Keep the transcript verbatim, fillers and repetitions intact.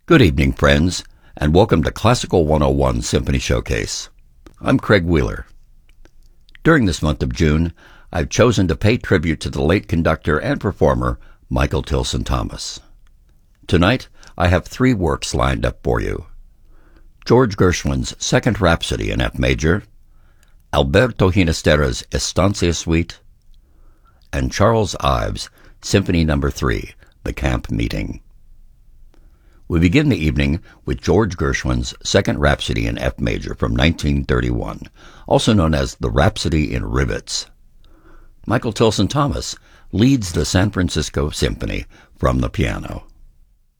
Good evening, friends, and welcome to Classical one oh one Symphony Showcase. I'm Craig Wheeler. During this month of June, I've chosen to pay tribute to the late conductor and performer Michael Tilson Thomas. Tonight, I have three works lined up for you. George Gershwin's Second Rhapsody in F major, Alberto Ginastera's Estancia Suite, and Charles Ives' Symphony Number three, The Camp Meeting. We begin the evening with George Gershwin's Second Rhapsody in F major from nineteen thirty-one, also known as the Rhapsody in Rivets. Michael Tilson Thomas leads the San Francisco Symphony from the piano.